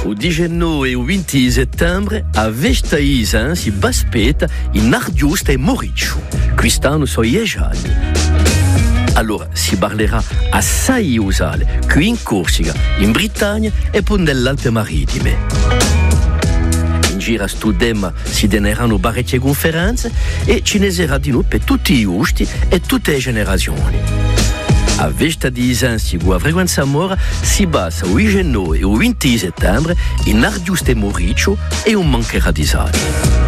O 19 e o 20 di settembre a Vestaisa si baspeta in Ardiusta e Moriccio. Quest'anno sono 10 anni. Allora si parlerà assai usale qui in Corsica, in Britannia e poi nell'Alpe Marittime. In giro a Studema si teneranno parecchie conferenze e ci ne sarà di noi per tutti i gusti e tutte le generazioni. A Vesta di Isansi, con la frequenza mora, si basa il 19 e il 20 settembre in Ardiusta e Moriccio e non mancherà di sale.